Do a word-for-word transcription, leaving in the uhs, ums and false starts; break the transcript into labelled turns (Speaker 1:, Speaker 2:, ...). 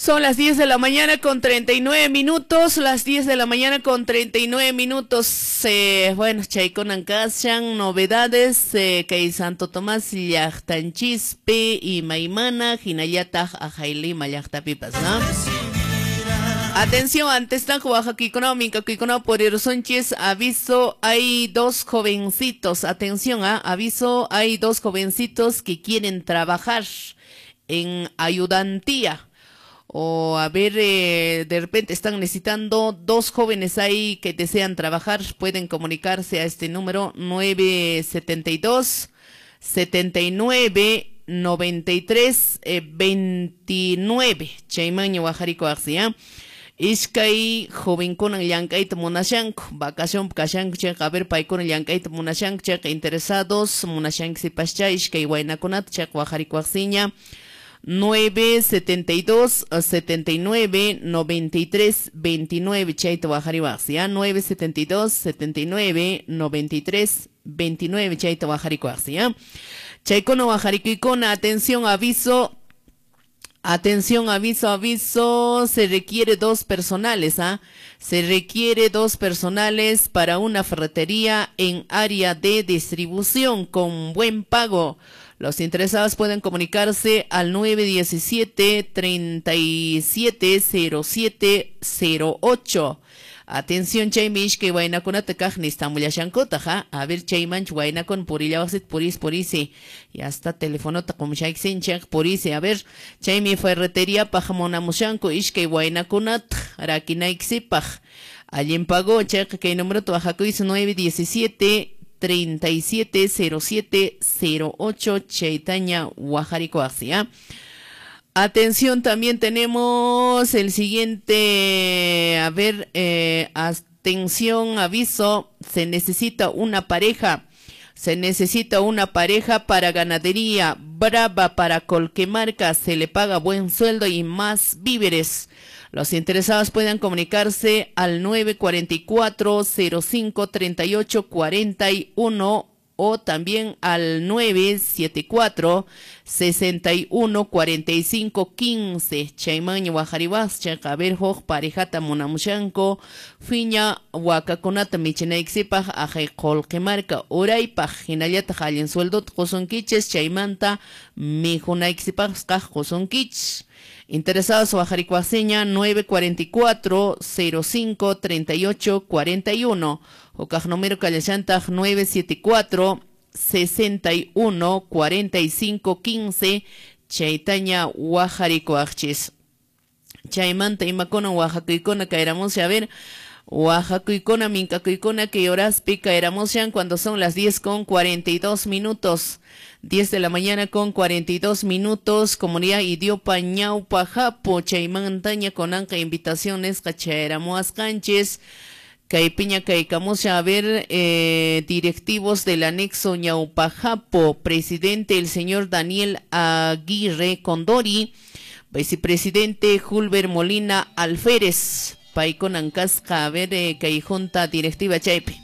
Speaker 1: Son las diez de la mañana con treinta y nueve minutos, las diez de la mañana con treinta y nueve minutos. Eh, bueno, Chayconan Kashan, novedades, eh, que Santo Tomás, Llachtanchispe y Maimana, Jinayata, Ajaili, Mayachtapipas, ¿no? Atención, antes tan Oaxaca económica, por Sánchez, aviso, hay dos jovencitos, atención, ¿ah? Aviso, hay dos jovencitos que quieren trabajar en ayudantía. O a ver, eh, de repente están necesitando dos jóvenes ahí que desean trabajar, pueden comunicarse a este número nueve setenta y dos, setenta y nueve, noventa y tres, veintinueve. Chaymaño Guajarico Arcia. Iskay joven con Yankait Monashank, vacación Kashank check, a ver pay con Yankait Monashank check, interesados, Monashank si pascha, Iskay Wainakonat check, Guajarico Arciña. nueve setenta y dos, setenta y nueve, noventa y tres, veintinueve, Chaito Bajariwaxia, nueve setenta y dos, setenta y nueve, noventa y tres, veintinueve, Chaito Bajariwaxia. Chaycono Bajaricona, atención, aviso, atención, aviso, aviso, se requiere dos personales, ¿ah? ¿eh? Se requiere dos personales para una ferretería en área de distribución con buen pago. Los interesados pueden comunicarse al nueve diecisiete, treinta y siete, cero siete cero ocho. Atención, Chaymish, que vaina con atacajni, estamos ya shancotaja. A ver, Chaymanch, vaina con purilla, puris, purisi. Ya está, teléfono, como Shayk Sinchak, purisi. A ver, Chaymi ferretería, pajamona mushanko, ish, que vaina con at, rakinaixipaj. Allí en pago, check, que el número trabajo es nueve diecisiete, treinta y siete, cero siete cero ocho, Chaitaña, Guajarico Asia. Atención, también tenemos el siguiente, a ver, eh, atención, aviso, se necesita una pareja, se necesita una pareja para ganadería brava para Colquemarca, se le paga buen sueldo y más víveres. Los interesados pueden comunicarse al nueve cuarenta y cuatro, cero cinco, treinta y ocho, cuarenta y uno o también al nueve setenta y cuatro, sesenta y uno, cuarenta y cinco, quince. Chaymaño Guajaribas, Chacaberjo, Parejata Monamushanco, Fiña, Huacaconata, Michinaixipa, Ajecol, que marca Uraipa, Hinayata, Jalien Sueldo, Josonquiches, Chaymanta, Mijunaixipa, Josonquich. Interesados Guajaricuaseña nueve cuarenta y cuatro, cero cinco, treinta y ocho, cuarenta y uno. Ocaj número Callechantaj nueve setenta y cuatro, sesenta y uno, cuarenta y cinco, quince. Chaitaña Guajaricuachis. Chaimanta Imacona Oaxacuicona caeramos a ver. Oaxacuicona Mincacuicona que horas pica éramos cuando son las diez con cuarenta y dos minutos. diez de la mañana con cuarenta y dos minutos, comunidad Idiopa Ñaupa Japo, Chaymantaña con anca invitaciones, Cachaeramoas Canches, Caipiña Caicamosa, a ver, eh, directivos del anexo Ñaupa Japo, presidente el señor Daniel Aguirre Condori, vicepresidente Julber Molina Alférez, Paicon Ancasca, a ver, eh, Caijunta directiva Chaipe.